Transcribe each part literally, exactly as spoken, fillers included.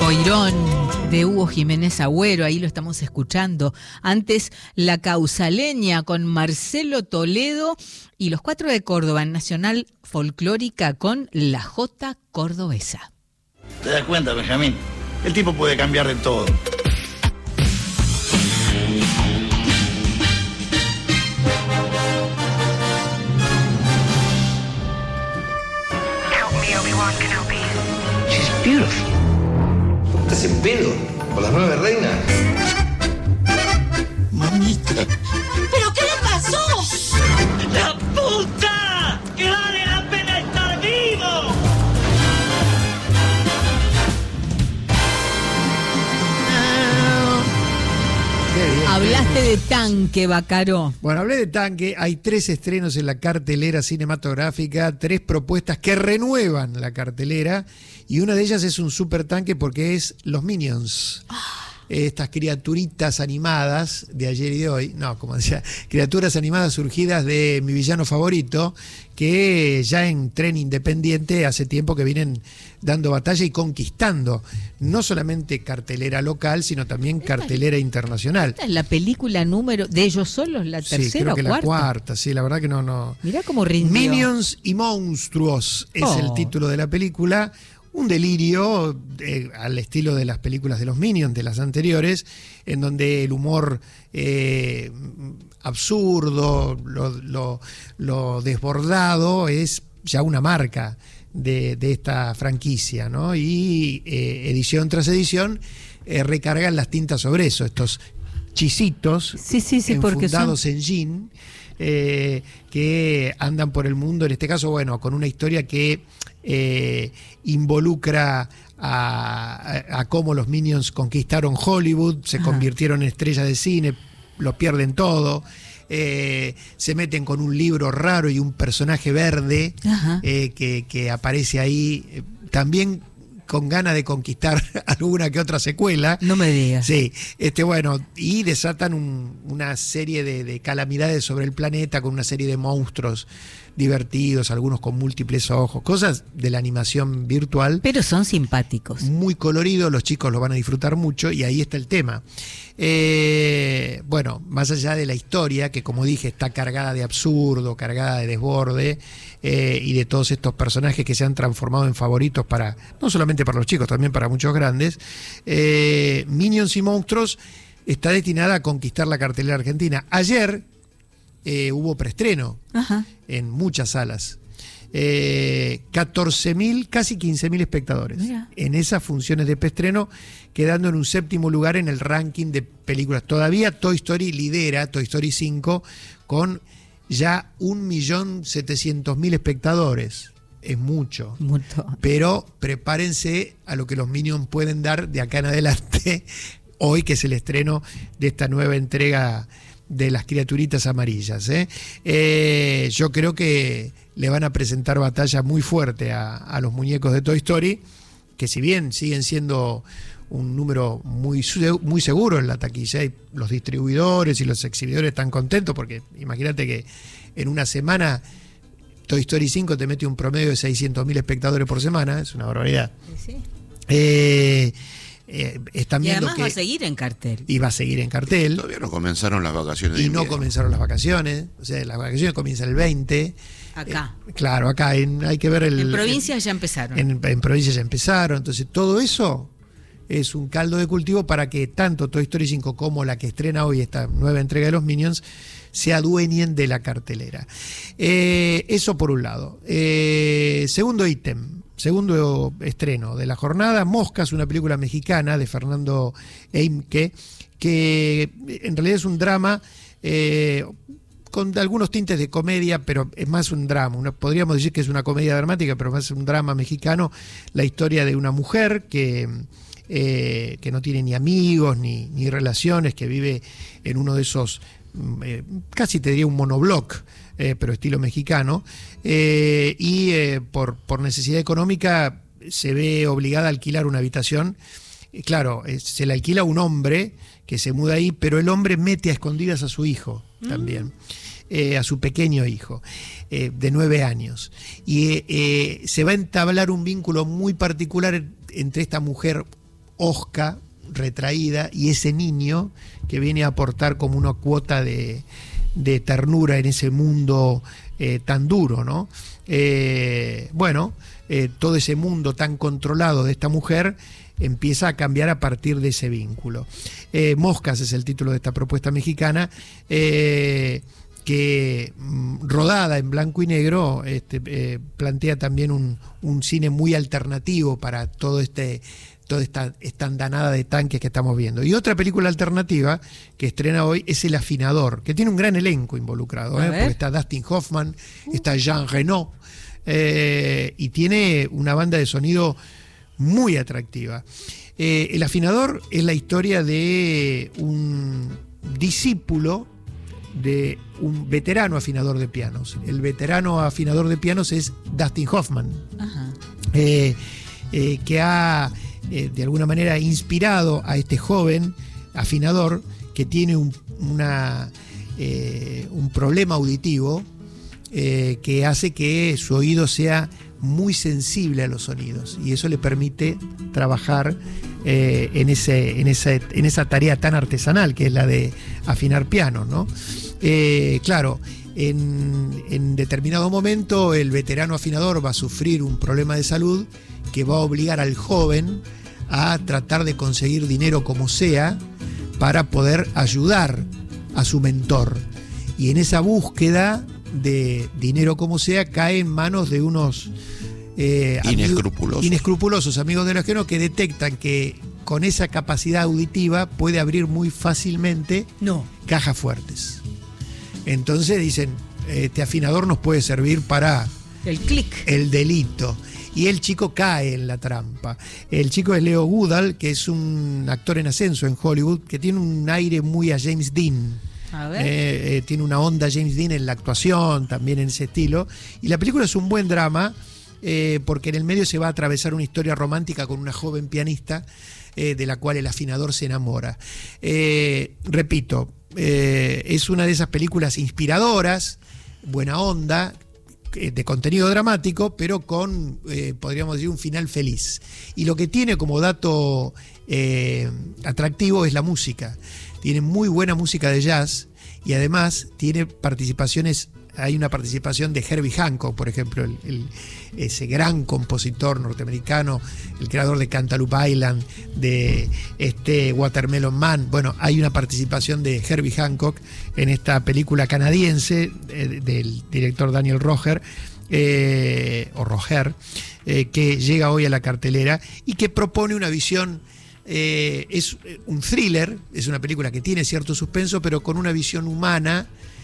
Moirón de Hugo Jiménez Agüero, ahí lo estamos escuchando. Antes La Causaleña con Marcelo Toledo y Los Cuatro de Córdoba en Nacional Folclórica con La Jota Cordobesa. ¿Te das cuenta, Benjamín? El tipo puede cambiar de todo. She's beautiful. ¿Estás en pedo? ¿Por las nueve reinas? Mamita. ¿Pero qué le pasó? ¡La puta! ¡Que vale la pena estar vivo! Hablaste de Tanque, Bacaró. Bueno, hablé de Tanque. Hay tres estrenos en la cartelera cinematográfica, tres propuestas que renuevan la cartelera, y una de ellas es un super tanque porque es Los Minions. Estas criaturitas animadas de ayer y de hoy, no, como decía, criaturas animadas surgidas de mi villano favorito, que ya en tren independiente hace tiempo que vienen dando batalla y conquistando no solamente cartelera local, sino también cartelera internacional. Esta es la película número de ellos solos, la tercera sí, creo que o cuarta. la cuarta, sí, la verdad que no, no. Mirá cómo rindió. Minions y Monstruos es Oh. el título de la película. Un delirio eh, al estilo de las películas de los Minions, de las anteriores, en donde el humor eh, absurdo, lo, lo, lo desbordado es ya una marca de, de esta franquicia, ¿no? Y eh, edición tras edición eh, recargan las tintas sobre eso, estos chisitos Sí, sí, sí, porque son... enfundados en jean, eh, que andan por el mundo, en este caso, bueno, con una historia que eh, involucra a, a, a cómo los Minions conquistaron Hollywood, se Ajá. convirtieron en estrellas de cine, lo pierden todo, eh, se meten con un libro raro y un personaje verde eh, que, que aparece ahí, eh, también con ganas de conquistar alguna que otra secuela. No me digas. Sí, este, bueno, y desatan un, una serie de, de calamidades sobre el planeta con una serie de monstruos divertidos, algunos con múltiples ojos, cosas de la animación virtual. Pero son simpáticos. Muy colorido, los chicos lo van a disfrutar mucho y ahí está el tema. Eh, bueno, más allá de la historia, que como dije está cargada de absurdo, cargada de desborde, eh, y de todos estos personajes que se han transformado en favoritos para, no solamente para los chicos, también para muchos grandes, eh, Minions y Monstruos está destinada a conquistar la cartelera argentina. Ayer eh, hubo preestreno Ajá. en muchas salas. Eh, catorce mil, casi quince mil espectadores. Mira. En esas funciones de preestreno, quedando en un séptimo lugar en el ranking de películas. Todavía Toy Story lidera, Toy Story cinco, con ya un millón setecientos mil espectadores. Es mucho. Mucho. Pero prepárense a lo que los Minions pueden dar de acá en adelante, hoy que es el estreno de esta nueva entrega de las criaturitas amarillas. ¿eh? Eh, yo creo que le van a presentar batalla muy fuerte a, a los muñecos de Toy Story, que si bien siguen siendo un número muy, muy seguro en la taquilla, y los distribuidores y los exhibidores están contentos, porque imagínate que en una semana Toy Story cinco te mete un promedio de seiscientos mil espectadores por semana, es una barbaridad. Sí, sí. Eh, Eh, están Y viendo además que va a seguir en cartel. y va a seguir en cartel. Todavía no comenzaron las vacaciones de Y no invierno. comenzaron las vacaciones. O sea, las vacaciones comienzan el veinte. Acá. Eh, claro, acá en, hay que ver el. En provincias ya empezaron. En, en provincias ya empezaron. Entonces, todo eso es un caldo de cultivo para que tanto Toy Story cinco como la que estrena hoy, esta nueva entrega de los Minions, se adueñen de la cartelera. Eh, eso por un lado. Eh, segundo ítem. Segundo estreno de la jornada, Moscas, una película mexicana de Fernando Eimke, que en realidad es un drama eh, con algunos tintes de comedia, pero es más un drama. Una, podríamos decir que es una comedia dramática, pero más un drama mexicano. La historia de una mujer que, eh, que no tiene ni amigos ni, ni relaciones, que vive en uno de esos, eh, casi te diría un monobloc, Eh, pero estilo mexicano, eh, y eh, por, por necesidad económica se ve obligada a alquilar una habitación. Eh, claro, eh, se la alquila a un hombre que se muda ahí, pero el hombre mete a escondidas a su hijo también, mm. eh, a su pequeño hijo, eh, de nueve años. Y eh, eh, se va a entablar un vínculo muy particular entre esta mujer hosca, retraída, y ese niño que viene a aportar como una cuota de, de ternura en ese mundo eh, tan duro, ¿no? Eh, bueno, eh, todo ese mundo tan controlado de esta mujer empieza a cambiar a partir de ese vínculo. Eh, Moscas es el título de esta propuesta mexicana, eh, que mm, rodada en blanco y negro, este, eh, plantea también un, un cine muy alternativo para todo este, toda esta, esta andanada de tanques que estamos viendo. Y otra película alternativa que estrena hoy es El Afinador, que tiene un gran elenco involucrado, ¿eh? Porque está Dustin Hoffman, está Jean Reno, eh, y tiene una banda de sonido muy atractiva. Eh, El Afinador es la historia de un discípulo de un veterano afinador de pianos. El veterano afinador de pianos es Dustin Hoffman, eh, eh, que ha eh, de alguna manera inspirado a este joven afinador que tiene un, una, eh, un problema auditivo eh, que hace que su oído sea muy sensible a los sonidos, y eso le permite trabajar eh, en, ese, en, esa, en esa tarea tan artesanal que es la de afinar piano, ¿no? Eh, claro, en, en determinado momento el veterano afinador va a sufrir un problema de salud que va a obligar al joven a tratar de conseguir dinero como sea para poder ayudar a su mentor, y en esa búsqueda de dinero como sea cae en manos de unos eh, inescrupulosos. Amigos, inescrupulosos amigos de los que no, que detectan que con esa capacidad auditiva puede abrir muy fácilmente no. cajas fuertes. Entonces dicen, este afinador nos puede servir para el clic, el delito. Y el chico cae en la trampa. El chico es Leo Goodall, que es un actor en ascenso en Hollywood, que tiene un aire muy a James Dean. A ver. Eh, eh, tiene una onda James Dean en la actuación, también en ese estilo. Y la película es un buen drama, eh, porque en el medio se va a atravesar una historia romántica con una joven pianista, eh, de la cual el afinador se enamora. Eh, repito, eh, es una de esas películas inspiradoras, buena onda, eh, de contenido dramático, pero con, eh, podríamos decir, un final feliz. Y lo que tiene como dato eh, atractivo es la música. Tiene muy buena música de jazz y además tiene participaciones, hay una participación de Herbie Hancock, por ejemplo, el, el, ese gran compositor norteamericano, el creador de Cantaloupe Island, de este Watermelon Man. Bueno, hay una participación de Herbie Hancock en esta película canadiense eh, del director Daniel Roger, eh, o Roger, eh, que llega hoy a la cartelera y que propone una visión. Eh, es un thriller, es una película que tiene cierto suspenso, pero con una visión humana,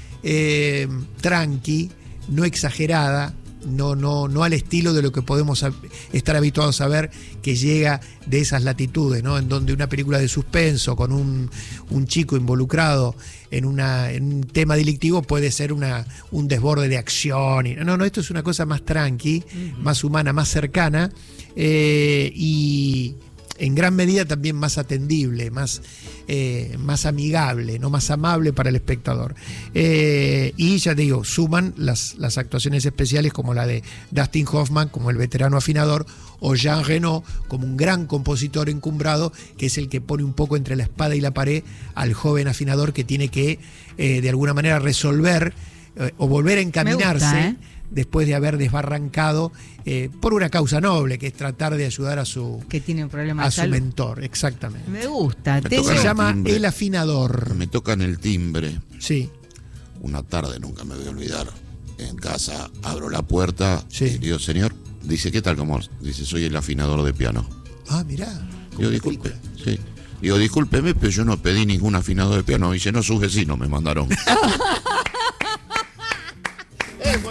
eh, tranqui, no exagerada, no, no, no al estilo de lo que podemos estar habituados a ver, que llega de esas latitudes, ¿no? En donde una película de suspenso con un, un chico involucrado en, una, en un tema delictivo puede ser una, un desborde de acción. Y, no, no, esto es una cosa más tranqui, uh-huh. más humana, más cercana, eh, y en gran medida también más atendible, más, eh, más amigable, no más amable para el espectador. Eh, y ya te digo, suman las, las actuaciones especiales como la de Dustin Hoffman, como el veterano afinador, o Jean Reno, como un gran compositor encumbrado, que es el que pone un poco entre la espada y la pared al joven afinador que tiene que, eh, de alguna manera, resolver eh, o volver a encaminarse. Me gusta, ¿eh? Después de haber desbarrancado eh, por una causa noble, que es tratar de ayudar a su, que tiene un problema a de su salud. mentor, exactamente. Me gusta. Me Tengo... Se llama el timbre. El Afinador. Me tocan el timbre. Sí. Una tarde, nunca me voy a olvidar. En casa abro la puerta, Sí. y digo, señor, dice, ¿qué tal, cómo? Dice, soy el afinador de piano. Ah, mirá. Digo, disculpe, sí. Digo, discúlpeme, pero yo no pedí ningún afinador de piano. Dice, no, sus vecinos me mandaron.